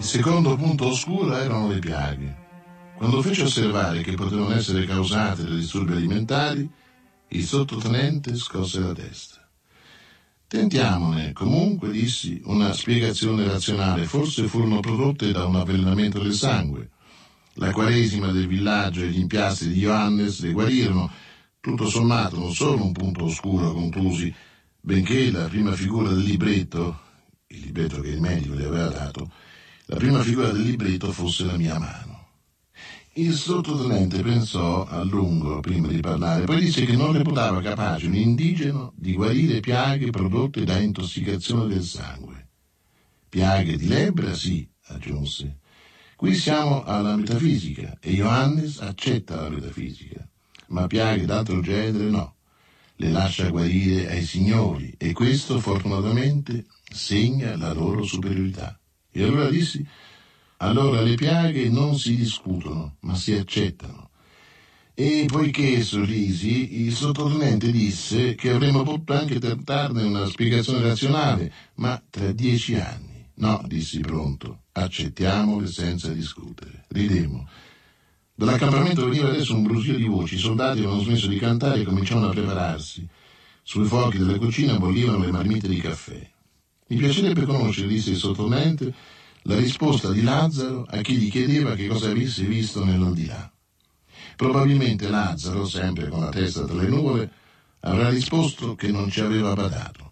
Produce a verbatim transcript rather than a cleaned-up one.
Il secondo punto oscuro erano le piaghe. Quando fece osservare che potevano essere causate da disturbi alimentari, il sottotenente scosse la testa. Tentiamone, comunque, dissi, una spiegazione razionale. Forse furono prodotte da un avvelenamento del sangue. La quaresima del villaggio e gli impiastri di Johannes le guarirono. Tutto sommato non solo un punto oscuro, conclusi, benché la prima figura del libretto, il libretto che il medico le aveva dato, la prima figura del libretto fosse la mia mano. Il sottotenente pensò a lungo prima di parlare, poi disse che non reputava capace un indigeno di guarire piaghe prodotte da intossicazione del sangue. Piaghe di lebbra, sì, aggiunse. Qui siamo alla metafisica e Johannes accetta la metafisica, ma piaghe d'altro genere no. Le lascia guarire ai signori e questo fortunatamente segna la loro superiorità. E allora dissi, allora le piaghe non si discutono, ma si accettano. E poiché sorrisi, il sottotenente disse che avremmo potuto anche tentarne una spiegazione razionale, ma tra dieci anni. No, dissi pronto, accettiamole senza discutere. Ridemmo. Dall'accampamento veniva adesso un brusio di voci, i soldati avevano smesso di cantare e cominciavano a prepararsi. Sui fuochi della cucina bollivano le marmite di caffè. Mi piacerebbe conoscere, disse il sottotenente, la risposta di Lazzaro a chi gli chiedeva che cosa avesse visto nell'aldilà. Probabilmente Lazzaro, sempre con la testa tra le nuvole, avrà risposto che non ci aveva badato.